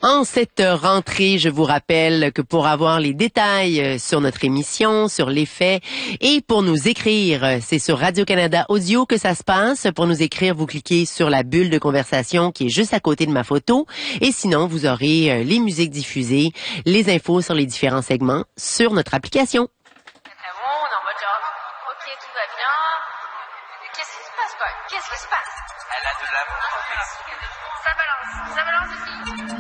En cette rentrée, je vous rappelle que pour avoir les détails sur notre émission, sur les faits et pour nous écrire, c'est sur Radio-Canada Audio que ça se passe. Pour nous écrire, vous cliquez sur la bulle de conversation qui est juste à côté de ma photo. Et sinon, vous aurez les musiques diffusées, les infos sur les différents segments sur notre application. Très bon, on est en mode genre, ok, tout va bien. Qu'est-ce qui se passe, quoi? Qu'est-ce qui se passe? Elle a de l'amour. Ça balance aussi.